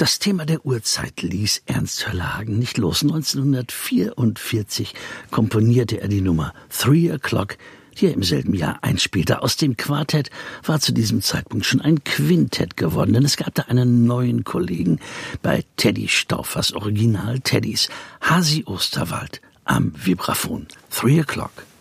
Das Thema der Urzeit ließ Ernst Verlagen nicht los. 1944 komponierte er die Nummer 3 O'Clock, die er im selben Jahr einspielte. Aus dem Quartett war zu diesem Zeitpunkt schon ein Quintett geworden, denn es gab da einen neuen Kollegen bei Teddy Stauffers Original Teddys, Hasi Osterwald am Vibraphon. 3 O'Clock.